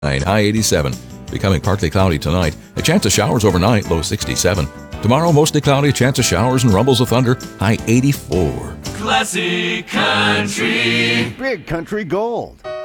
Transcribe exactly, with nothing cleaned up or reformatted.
High eighty-seven. Becoming partly cloudy tonight. A chance of showers overnight, low sixty-seven. Tomorrow, mostly cloudy, chance of showers and rumbles of thunder, high eighty-four. Classic Country. Big Country Gold.